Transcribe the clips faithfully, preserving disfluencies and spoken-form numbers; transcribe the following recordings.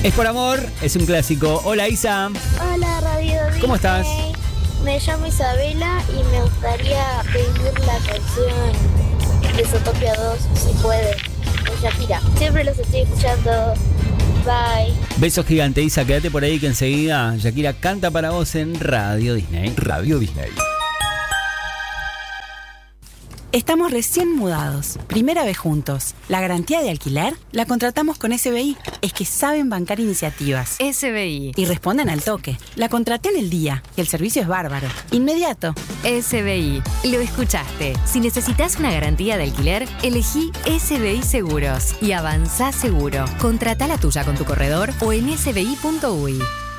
Es por amor, es un clásico. Hola Isa. Hola Radio Disney. ¿Cómo estás? Me llamo Isabela y me gustaría pedir la canción de Zootopia dos, si puede, de Shakira. Siempre los estoy escuchando. Bye. Besos gigante, Isa. Quédate por ahí que enseguida Shakira canta para vos en Radio Disney. Radio Disney. Estamos recién mudados, primera vez juntos. La garantía de alquiler la contratamos con S B I. Es que saben bancar iniciativas. S B I. Y responden al toque. La contraté en el día y el servicio es bárbaro. Inmediato. S B I. Lo escuchaste. Si necesitas una garantía de alquiler, elegí S B I Seguros y avanzá seguro. Contratá la tuya con tu corredor o en s b i punto u i.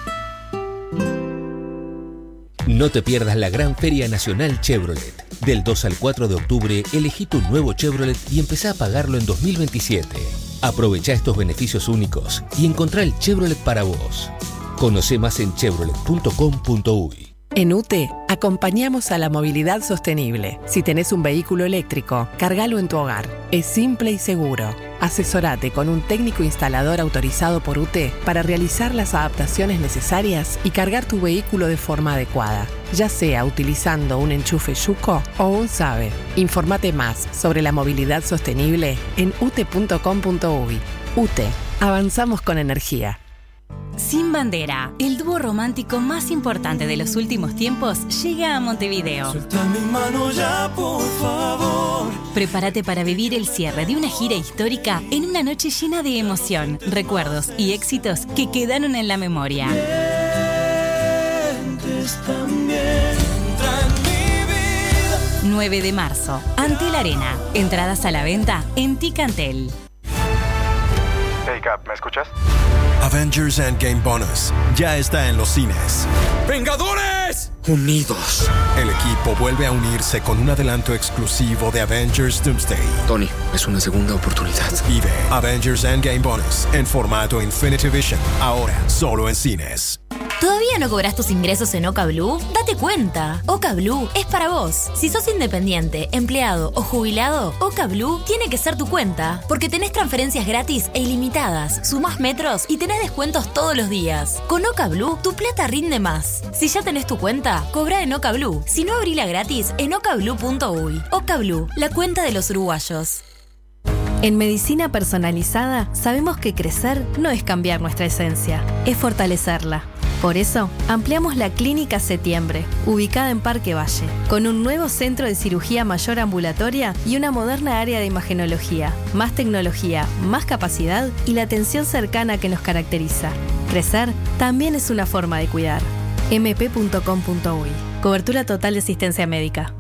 No te pierdas la gran Feria Nacional Chevrolet. Del dos al cuatro de octubre, elegí tu nuevo Chevrolet y empezá a pagarlo en dos mil veintisiete. Aprovecha estos beneficios únicos y encontrá el Chevrolet para vos. Conoce más en chevrolet punto com punto u i. En U T E acompañamos a la movilidad sostenible. Si tenés un vehículo eléctrico, cargalo en tu hogar. Es simple y seguro. Asesorate con un técnico instalador autorizado por U T E para realizar las adaptaciones necesarias y cargar tu vehículo de forma adecuada, ya sea utilizando un enchufe Yuko o un SABE. Informate más sobre la movilidad sostenible en u t e punto com punto u i. U T E, avanzamos con energía. Sin Bandera, el dúo romántico más importante de los últimos tiempos, llega a Montevideo. Suelta mi mano ya, por favor. Prepárate para vivir el cierre de una gira histórica en una noche llena de emoción, recuerdos y éxitos que quedaron en la memoria. También entra en mi vida. nueve de marzo, Antel Arena. Entradas a la venta en Ticantel. Hey Cap, ¿me escuchas? Avengers Endgame Bonus ya está en los cines. ¡Vengadores! Unidos. El equipo vuelve a unirse con un adelanto exclusivo de Avengers Doomsday. Tony, es una segunda oportunidad. Vive Avengers Endgame Bonus en formato Infinity Vision, ahora solo en cines. ¿Todavía no cobras tus ingresos en Oca Blue? Date cuenta. Oca Blue es para vos. Si sos independiente, empleado o jubilado, Oca Blue tiene que ser tu cuenta. Porque tenés transferencias gratis e ilimitadas, sumás metros y tenés descuentos todos los días. Con Oca Blue, tu plata rinde más. Si ya tenés tu cuenta, cobra en Oca Blue. Si no, abrila gratis en oca blue punto u i. Oca Blue, la cuenta de los uruguayos. En Medicina Personalizada sabemos que crecer no es cambiar nuestra esencia, es fortalecerla. Por eso, ampliamos la Clínica Septiembre, ubicada en Parque Valle, con un nuevo centro de cirugía mayor ambulatoria y una moderna área de imagenología, más tecnología, más capacidad y la atención cercana que nos caracteriza. Crecer también es una forma de cuidar. eme pe punto com punto u i. Cobertura total de asistencia médica.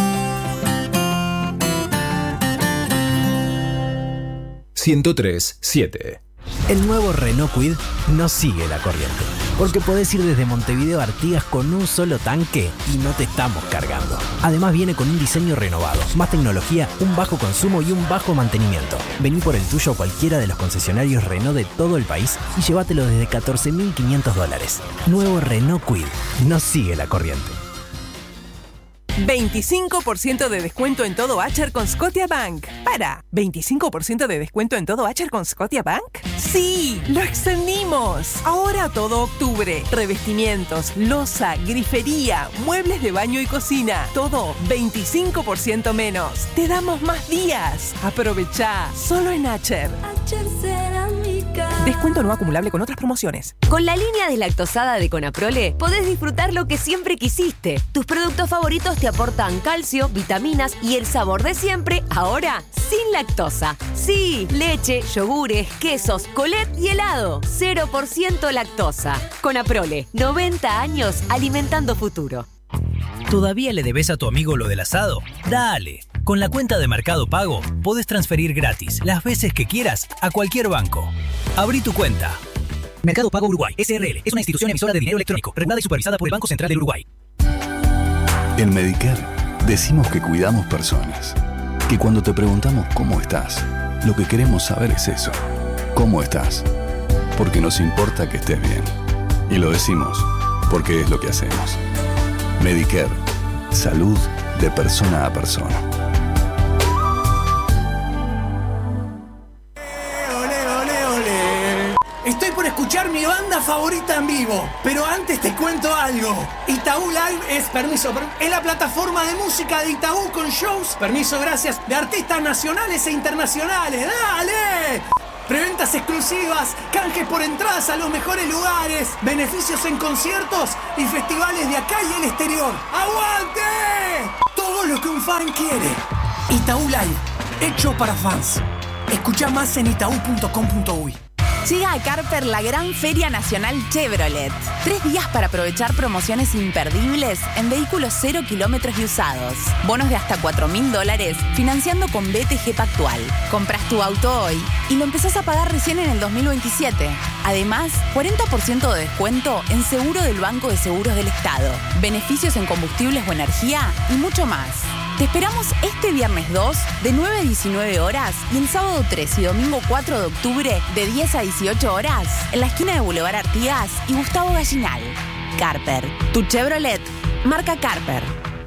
ciento tres punto siete. El nuevo Renault Kwid no sigue la corriente, porque podés ir desde Montevideo a Artigas con un solo tanque y no te estamos cargando. Además viene con un diseño renovado, más tecnología, un bajo consumo y un bajo mantenimiento. Vení por el tuyo a cualquiera de los concesionarios Renault de todo el país y llévatelo desde catorce mil quinientos dólares. Nuevo Renault Kwid, no sigue la corriente. veinticinco por ciento de descuento en todo Acher con Scotiabank. Para, ¿veinticinco por ciento de descuento en todo Acher con Scotiabank? ¡Sí! ¡Lo extendimos! Ahora todo octubre. Revestimientos, loza, grifería, muebles de baño y cocina. Todo veinticinco por ciento menos. Te damos más días. Aprovechá. Solo en Acher. Acher Cerámica. Descuento no acumulable con otras promociones. Con la línea deslactosada de Conaprole podés disfrutar lo que siempre quisiste. Tus productos favoritos te aportan calcio, vitaminas y el sabor de siempre, ahora sin lactosa. Sí, leche, yogures, quesos, colet y helado. cero por ciento lactosa. Conaprole, noventa años alimentando futuro. ¿Todavía le debes a tu amigo lo del asado? Dale. Con la cuenta de Mercado Pago podés transferir gratis las veces que quieras a cualquier banco. Abrí tu cuenta. Mercado Pago Uruguay, ese erre ele, es una institución emisora de dinero electrónico, regulada y supervisada por el Banco Central del Uruguay. En Medicare decimos que cuidamos personas, que cuando te preguntamos cómo estás, lo que queremos saber es eso, ¿cómo estás? Porque nos importa que estés bien. Y lo decimos porque es lo que hacemos. Medicare, salud de persona a persona. Estoy por escuchar mi banda favorita en vivo, pero antes te cuento algo. Itaú Live es, permiso, per- es la plataforma de música de Itaú con shows, permiso, gracias, de artistas nacionales e internacionales. ¡Dale! Preventas exclusivas, canjes por entradas a los mejores lugares, beneficios en conciertos y festivales de acá y el exterior. ¡Aguante! Todo lo que un fan quiere. Itaú Live, hecho para fans. Escucha más en itaú punto com punto uy. Llega a Carper la gran Feria Nacional Chevrolet. Tres días para aprovechar promociones imperdibles en vehículos cero kilómetros y usados. Bonos de hasta cuatro mil dólares financiando con B T G Pactual. Compras tu auto hoy y lo empezás a pagar recién en el dos mil veintisiete. Además, cuarenta por ciento de descuento en seguro del Banco de Seguros del Estado. Beneficios en combustibles o energía y mucho más. Te esperamos este viernes dos de nueve a diecinueve horas y el sábado tres y domingo cuatro de octubre de diez a dieciocho horas en la esquina de Boulevard Artigas y Gustavo Gallinal. Carper, tu Chevrolet, marca Carper.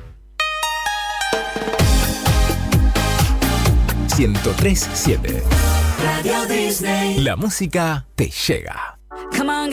ciento tres punto siete. Radio Disney. La música te llega. Come on,